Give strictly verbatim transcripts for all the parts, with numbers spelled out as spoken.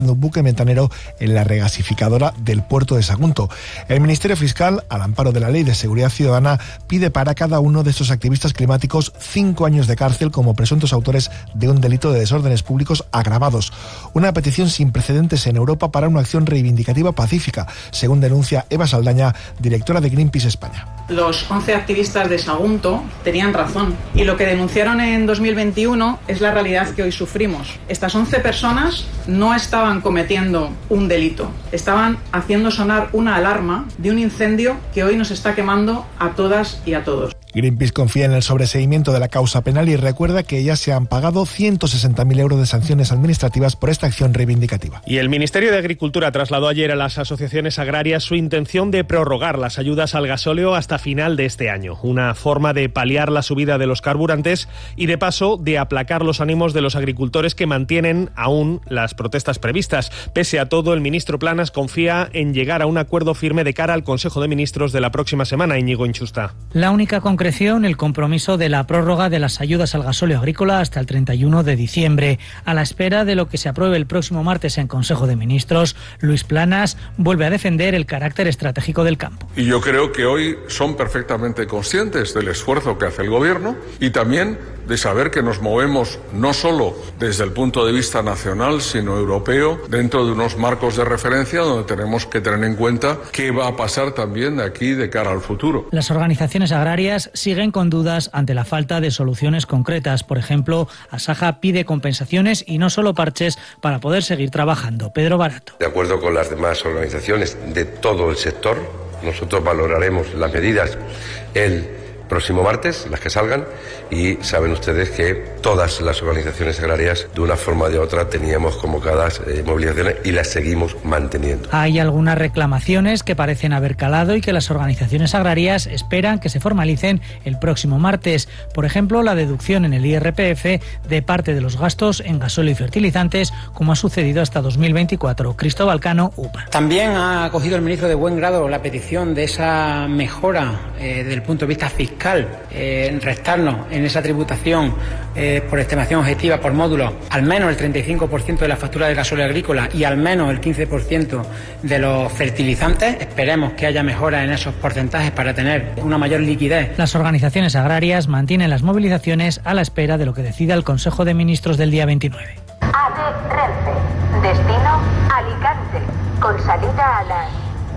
un buque metanero en la regasificadora del puerto de Sagunto. El Ministerio Fiscal, al amparo de la Ley de Seguridad Ciudadana, pide para cada uno de estos activistas climáticos cinco años de cárcel como presuntos autores de un delito de desórdenes públicos agravados. Una petición sin precedentes en Europa para una acción reivindicativa pacífica, según denuncia Eva Saldaña, directora de Greenpeace España. Los once activistas de Sagunto tenían razón y lo que denunciaron en dos mil veintiuno es la realidad que hoy sufrimos. Estas once personas no estaban cometiendo un delito, estaban haciendo sonar una alarma de un incendio que hoy nos está quemando a todas y a todos. Greenpeace confía en el sobreseimiento de la causa penal y recuerda que ya se han pagado ciento sesenta mil euros de sanciones administrativas por esta acción reivindicativa. Y el Ministerio de Agricultura trasladó ayer a las asociaciones agrarias su intención de prorrogar las ayudas al gasóleo hasta final de este año, una forma de paliar la subida de los carburantes y de paso de aplacar los ánimos de los agricultores que mantienen aún las protestas previstas. Pese a todo, el ministro Planas confía en llegar a un acuerdo firme de cara al Consejo de Ministros de la próxima semana. Íñigo Inchusta. La única concreción, el compromiso de la prórroga de las ayudas al gasóleo agrícola hasta el treinta y uno de diciembre. A la espera de lo que se apruebe el próximo martes en Consejo de Ministros, Luis Planas vuelve a defender el carácter estratégico del campo. Y yo creo que hoy son perfectamente conscientes del esfuerzo que hace el Gobierno y también de saber que nos movemos no solo desde el punto de vista nacional, sino europeo, dentro de unos marcos de referencia donde tenemos que tener en cuenta qué va a pasar también de aquí de cara al futuro. Las organizaciones agrarias siguen con dudas ante la falta de soluciones concretas. Por ejemplo, Asaja pide compensaciones y no solo parches para poder seguir trabajando. Pedro Barato. De acuerdo con las demás organizaciones de todo el sector, nosotros valoraremos las medidas el próximo martes, las que salgan, y saben ustedes que todas las organizaciones agrarias, de una forma o de otra, teníamos convocadas eh, movilizaciones y las seguimos manteniendo. Hay algunas reclamaciones que parecen haber calado y que las organizaciones agrarias esperan que se formalicen el próximo martes. Por ejemplo, la deducción en el I R P F de parte de los gastos en gasóleo y fertilizantes, como ha sucedido hasta dos mil veinticuatro. Cristóbal Cano, U P A. También ha acogido el ministro de buen grado la petición de esa mejora eh, desde el punto de vista fiscal, eh, restarnos en esa tributación eh, por estimación objetiva por módulo al menos el treinta y cinco por ciento de la factura de gasóleo agrícola y al menos el quince por ciento de los fertilizantes. Esperemos que haya mejora en esos porcentajes para tener una mayor liquidez. Las organizaciones agrarias mantienen las movilizaciones a la espera de lo que decida el Consejo de Ministros del día veintinueve. AVE Renfe, destino Alicante, con salida a las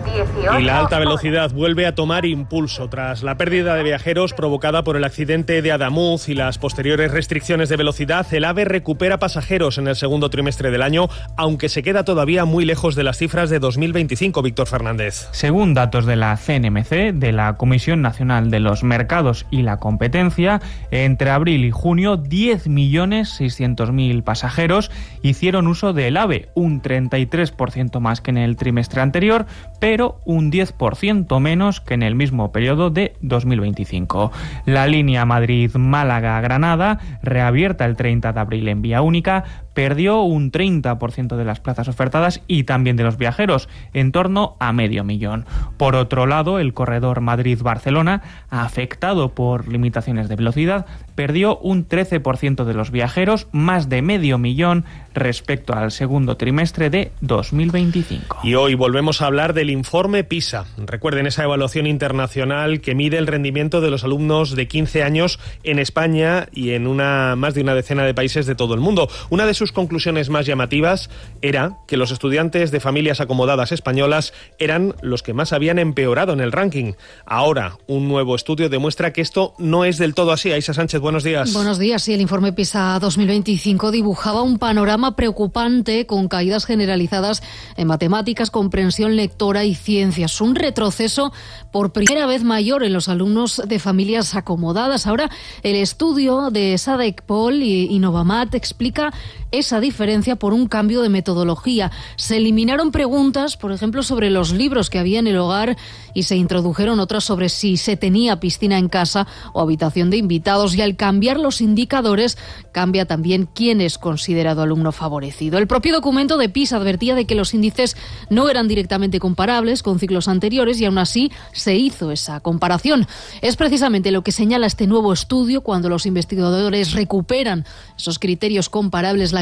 Y la alta velocidad vuelve a tomar impulso tras la pérdida de viajeros provocada por el accidente de Adamuz y las posteriores restricciones de velocidad. El AVE recupera pasajeros en el segundo trimestre del año, aunque se queda todavía muy lejos de las cifras de dos mil veinticinco. Víctor Fernández. Según datos de la C N M C, de la Comisión Nacional de los Mercados y la Competencia, entre abril y junio diez millones seiscientos mil pasajeros hicieron uso del AVE, un treinta y tres por ciento más que en el trimestre anterior, pero pero un diez por ciento menos que en el mismo periodo de dos mil veinticinco. La línea Madrid-Málaga-Granada, reabierta el treinta de abril en vía única, perdió un treinta por ciento de las plazas ofertadas y también de los viajeros, en torno a medio millón. Por otro lado, el corredor Madrid-Barcelona, afectado por limitaciones de velocidad, perdió un trece por ciento de los viajeros, más de medio millón respecto al segundo trimestre de dos mil veinticinco. Y hoy volvemos a hablar del informe PISA. Recuerden esa evaluación internacional que mide el rendimiento de los alumnos de quince años en España y en una más de una decena de países de todo el mundo. Una de sus conclusiones más llamativas era que los estudiantes de familias acomodadas españolas eran los que más habían empeorado en el ranking. Ahora, un nuevo estudio demuestra que esto no es del todo así. Aisha Sánchez, buenos días. Buenos días. Sí, el informe PISA dos mil veinticinco dibujaba un panorama preocupante con caídas generalizadas en matemáticas, comprensión lectora y ciencias. Un retroceso por primera vez mayor en los alumnos de familias acomodadas. Ahora, el estudio de Sadek-Pol y Novamat explica esa diferencia por un cambio de metodología. Se eliminaron preguntas, por ejemplo, sobre los libros que había en el hogar y se introdujeron otras sobre si se tenía piscina en casa o habitación de invitados, y al cambiar los indicadores cambia también quién es considerado alumno favorecido. El propio documento de PISA advertía de que los índices no eran directamente comparables con ciclos anteriores y aún así se hizo esa comparación. Es precisamente lo que señala este nuevo estudio. Cuando los investigadores recuperan esos criterios comparables, la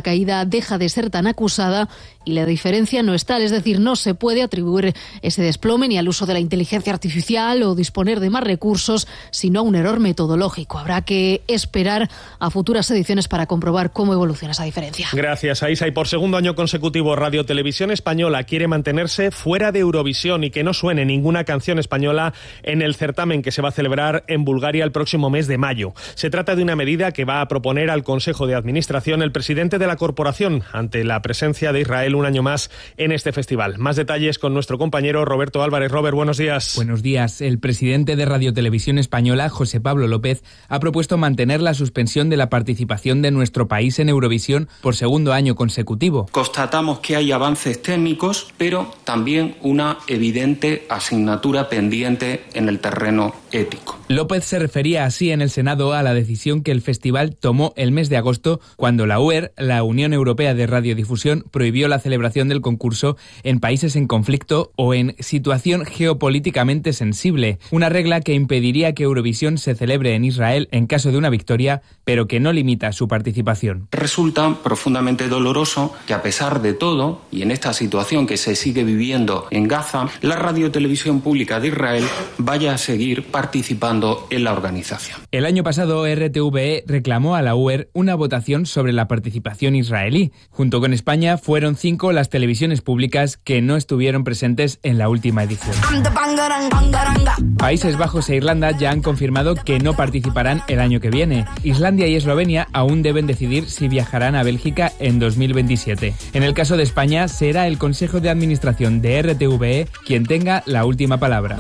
la caída deja de ser tan acusada y la diferencia no es tal, es decir, no se puede atribuir ese desplome ni al uso de la inteligencia artificial o disponer de más recursos, sino a un error metodológico. Habrá que esperar a futuras ediciones para comprobar cómo evoluciona esa diferencia. Gracias, Aisa. Y por segundo año consecutivo, Radio Televisión Española quiere mantenerse fuera de Eurovisión y que no suene ninguna canción española en el certamen que se va a celebrar en Bulgaria el próximo mes de mayo. Se trata de una medida que va a proponer al Consejo de Administración el presidente de la corporación ante la presencia de Israel un año más en este festival. Más detalles con nuestro compañero Roberto Álvarez. Robert, buenos días. Buenos días. El presidente de Radio Televisión Española, José Pablo López, ha propuesto mantener la suspensión de la participación de nuestro país en Eurovisión por segundo año consecutivo. Constatamos que hay avances técnicos, pero también una evidente asignatura pendiente en el terreno ético. López se refería así en el Senado a la decisión que el festival tomó el mes de agosto cuando la U E R, la Unión Europea de Radiodifusión, prohibió la celebración del concurso en países en conflicto o en situación geopolíticamente sensible, una regla que impediría que Eurovisión se celebre en Israel en caso de una victoria, pero que no limita su participación. Resulta profundamente doloroso que a pesar de todo, y en esta situación que se sigue viviendo en Gaza, la Radiotelevisión Pública de Israel vaya a seguir participando en la organización. El año pasado R T V E reclamó a la U E R una votación sobre la participación israelí. Junto con España fueron cinco las televisiones públicas que no estuvieron presentes en la última edición. Países Bajos e Irlanda ya han confirmado que no participarán el año que viene. Islandia y Eslovenia aún deben decidir si viajarán a Bélgica en dos mil veintisiete. En el caso de España, será el Consejo de Administración de R T V E quien tenga la última palabra.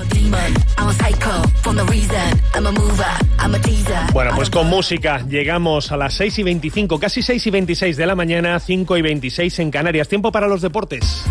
Bueno, pues con música llegamos a las seis y veinticinco, casi seis y veintiséis de la mañana, cinco y veintiséis en Canarias. Tiempo para los deportes.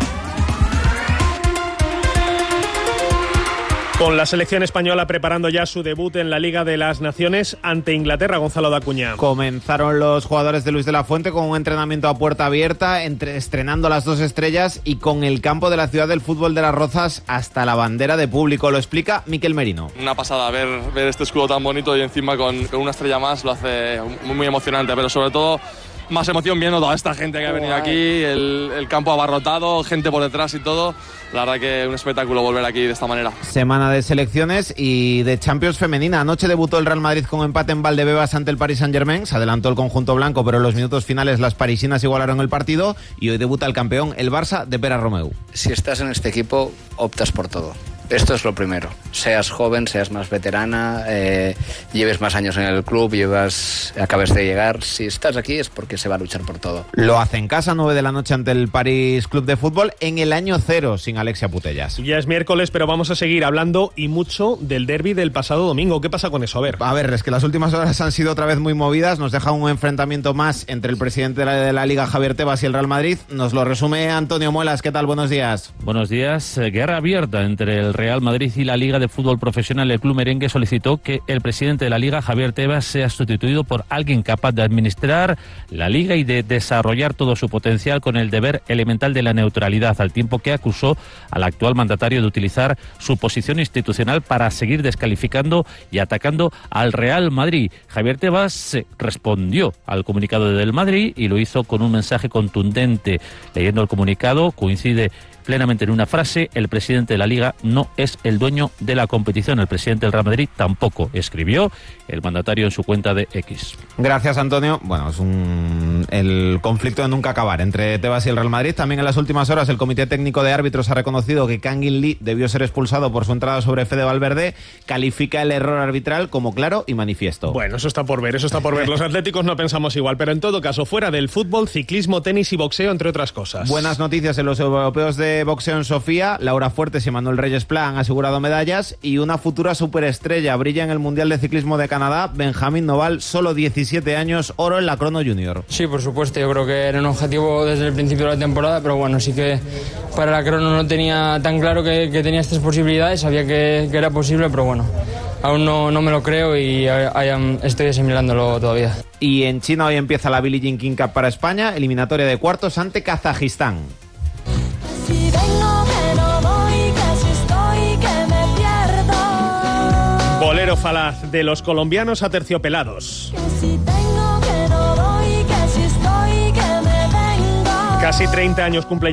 Con la selección española preparando ya su debut en la Liga de las Naciones ante Inglaterra, Gonzalo Dacuña. Comenzaron los jugadores de Luis de la Fuente con un entrenamiento a puerta abierta, entre, estrenando las dos estrellas y con el campo de la Ciudad del Fútbol de Las Rozas hasta la bandera de público. Lo explica Miquel Merino. Una pasada ver, ver este escudo tan bonito y encima con, con una estrella más lo hace muy, muy emocionante, pero sobre todo más emoción viendo toda esta gente que ha venido aquí, el, el campo abarrotado, gente por detrás y todo. La verdad que un espectáculo volver aquí de esta manera. Semana de selecciones y de Champions femenina. Anoche debutó el Real Madrid con empate en Valdebebas ante el Paris Saint-Germain. Se adelantó el conjunto blanco, pero en los minutos finales las parisinas igualaron el partido y hoy debuta el campeón, el Barça de Pere Romeu. Si estás en este equipo, optas por todo. Esto es lo primero. Seas joven, seas más veterana, eh, lleves más años en el club, llevas, acabes de llegar. Si estás aquí es porque se va a luchar por todo. Lo hace en casa, nueve de la noche ante el París Club de Fútbol, en el año cero, sin Alexia Putellas. Ya es miércoles, pero vamos a seguir hablando y mucho del derbi del pasado domingo. ¿Qué pasa con eso? A ver. A ver, es que las últimas horas han sido otra vez muy movidas. Nos deja un enfrentamiento más entre el presidente de la, de la Liga, Javier Tebas, y el Real Madrid. Nos lo resume Antonio Muelas. ¿Qué tal? Buenos días. Buenos días. Eh, guerra abierta entre el Real Madrid y la Liga de Fútbol Profesional. El club merengue solicitó que el presidente de la Liga, Javier Tebas, sea sustituido por alguien capaz de administrar la Liga y de desarrollar todo su potencial con el deber elemental de la neutralidad, al tiempo que acusó al actual mandatario de utilizar su posición institucional para seguir descalificando y atacando al Real Madrid. Javier Tebas respondió al comunicado del Madrid y lo hizo con un mensaje contundente. Leyendo el comunicado, coincide plenamente en una frase: el presidente de la Liga no es el dueño de la competición. El presidente del Real Madrid tampoco, escribió el mandatario en su cuenta de X. Gracias, Antonio. Bueno, es un... el conflicto de nunca acabar entre Tebas y el Real Madrid. También en las últimas horas el Comité Técnico de Árbitros ha reconocido que Kangin Lee debió ser expulsado por su entrada sobre Fede Valverde. Califica el error arbitral como claro y manifiesto. Bueno, eso está por ver, eso está por ver. Los atléticos no pensamos igual, pero en todo caso, fuera del fútbol, ciclismo, tenis y boxeo, entre otras cosas. Buenas noticias en los europeos de boxeo en Sofía. Laura Fuertes y Manuel Reyes Pla han asegurado medallas y una futura superestrella brilla en el Mundial de Ciclismo de Canadá. Benjamín Noval, solo diecisiete años, oro en la crono junior. Sí, por supuesto, yo creo que era un objetivo desde el principio de la temporada, pero bueno, sí que para la crono no tenía tan claro que, que tenía estas posibilidades, sabía que, que era posible, pero bueno, aún no, no me lo creo y I, I, estoy asimilándolo todavía. Y en China hoy empieza la Billie Jean King Cup para España, eliminatoria de cuartos ante Kazajistán. Si vengo que no voy, que si estoy que me pierdo. Bolero falaz de los colombianos Aterciopelados. Que si tengo que no voy, que si estoy que Casi treinta años cumple